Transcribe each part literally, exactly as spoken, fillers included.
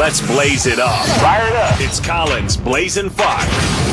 Let's blaze it up. Fire it up. It's Collins Blazing Fire.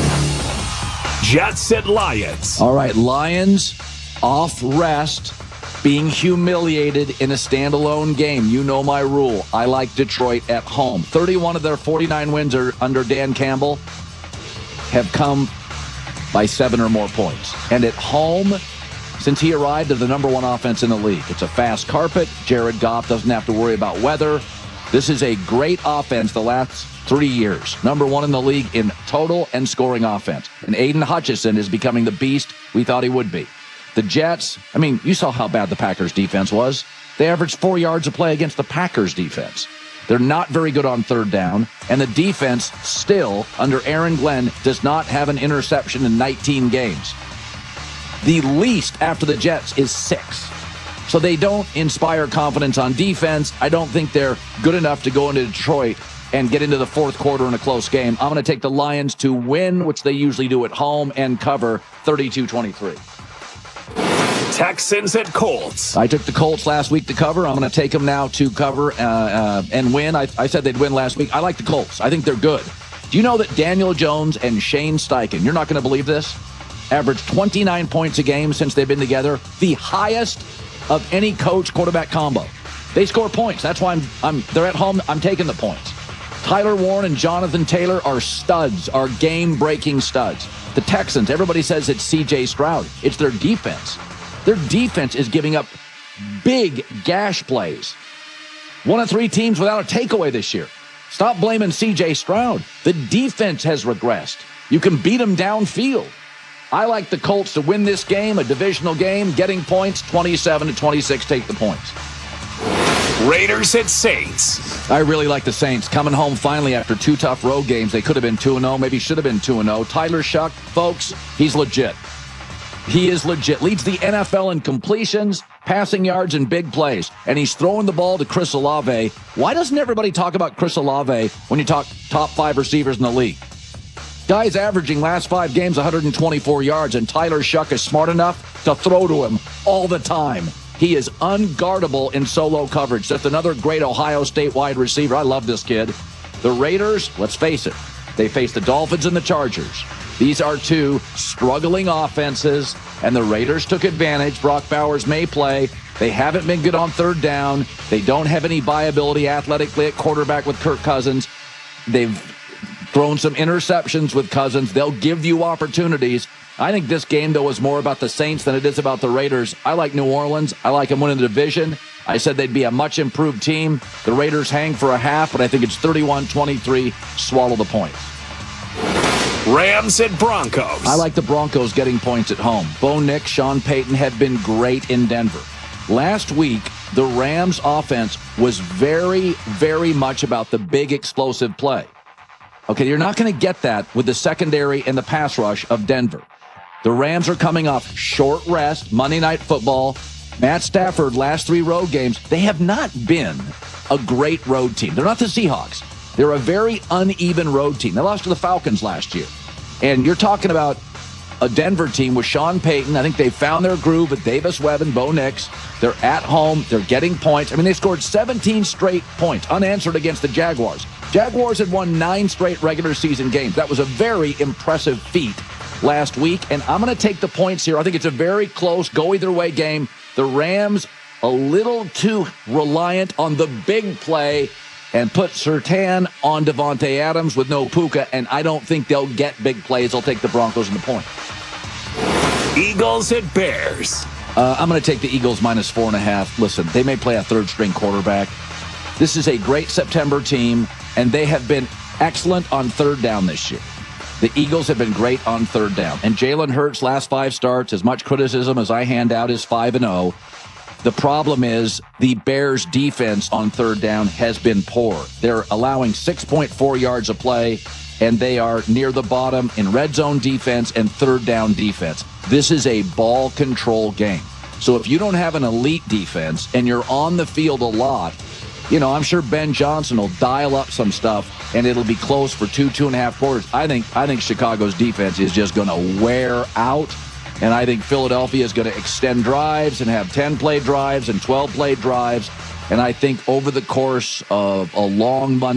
Jets at Lions. All right, Lions off rest, being humiliated in a standalone game. You know my rule. I like Detroit at home. thirty-one of their forty-nine wins are under Dan Campbell have come by seven or more points. And at home, since he arrived, they're the number one offense in the league. It's a fast carpet. Jared Goff doesn't have to worry about weather. This is a great offense the last three years. Number one in the league in total and scoring offense. And Aiden Hutchinson is becoming the beast we thought he would be. The Jets, I mean, you saw how bad the Packers defense was. They averaged four yards a play against the Packers defense. They're not very good on third down, and the defense still, under Aaron Glenn, does not have an interception in nineteen games. The least after the Jets is six. So they don't inspire confidence on defense. I don't think they're good enough to go into Detroit and get into the fourth quarter in a close game. I'm going to take the Lions to win, which they usually do at home, and cover thirty-two twenty-three. Texans at Colts. I took the Colts last week to cover. I'm going to take them now to cover uh, uh, and win. I, I said they'd win last week. I like the Colts. I think they're good. Do you know that Daniel Jones and Shane Steichen, you're not going to believe this, averaged twenty-nine points a game since they've been together, the highest of any coach-quarterback combo. They score points. That's why I'm, I'm. They're at home. I'm taking the points. Tyler Warren and Jonathan Taylor are studs, are game-breaking studs. The Texans, everybody says it's C J Stroud. It's their defense. Their defense is giving up big gash plays. One of three teams without a takeaway this year. Stop blaming C J Stroud. The defense has regressed. You can beat them downfield. I like the Colts to win this game, a divisional game, getting points, twenty-seven to twenty-six, take the points. Raiders at Saints. I really like the Saints coming home finally after two tough road games. They could have been two and oh, maybe should have been two and oh. Tyler Shuck, folks, he's legit. He is legit. Leads the N F L in completions, passing yards, and big plays. And he's throwing the ball to Chris Olave. Why doesn't everybody talk about Chris Olave when you talk top five receivers in the league? Guy's averaging last five games one hundred twenty-four yards, and Tyler Shuck is smart enough to throw to him all the time. He is unguardable in solo coverage. Just another great Ohio State wide receiver. I love this kid. The Raiders, let's face it, they face the Dolphins and the Chargers. These are two struggling offenses, and the Raiders took advantage. Brock Bowers may play. They haven't been good on third down. They don't have any viability athletically at quarterback with Kirk Cousins. They've thrown some interceptions with Cousins. They'll give you opportunities. I think this game, though, is more about the Saints than it is about the Raiders. I like New Orleans. I like them winning the division. I said they'd be a much improved team. The Raiders hang for a half, but I think it's thirty-one twenty-three. Swallow the points. Rams at Broncos. I like the Broncos getting points at home. Bo Nix, Sean Payton have been great in Denver. Last week, the Rams offense was very, very much about the big explosive play. Okay, you're not going to get that with the secondary and the pass rush of Denver. The Rams are coming off short rest, Monday Night Football. Matt Stafford, last three road games, they have not been a great road team. They're not the Seahawks. They're a very uneven road team. They lost to the Falcons last year. And you're talking about a Denver team with Sean Payton. I think they found their groove with Davis Webb and Bo Nix. They're at home. They're getting points. I mean, they scored seventeen straight points, unanswered against the Jaguars. Jaguars had won nine straight regular season games. That was a very impressive feat last week. And I'm going to take the points here. I think it's a very close, go-either-way game. The Rams a little too reliant on the big play and put Surtain on Devontae Adams with no Puka, and I don't think they'll get big plays. They'll take the Broncos in the point. Eagles at Bears. Uh, I'm going to take the Eagles minus four and a half. Listen, they may play a third-string quarterback. This is a great September team, and they have been excellent on third down this year. The Eagles have been great on third down. And Jalen Hurts' last five starts, as much criticism as I hand out, is five and oh. The problem is the Bears' defense on third down has been poor. They're allowing six point four yards a play, and they are near the bottom in red zone defense and third down defense. This is a ball control game. So if you don't have an elite defense and you're on the field a lot, you know, I'm sure Ben Johnson will dial up some stuff, and it'll be close for two, two and a half quarters. I think, I think Chicago's defense is just going to wear out. And I think Philadelphia is going to extend drives and have ten-play drives and twelve-play drives. And I think over the course of a long Monday